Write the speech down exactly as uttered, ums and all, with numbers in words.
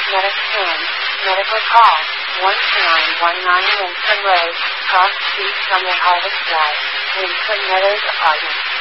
Medicine, medical call, one two nine one nine Lincoln Road, cross street from the Harvest Drive, Lincoln Meadows Apartment.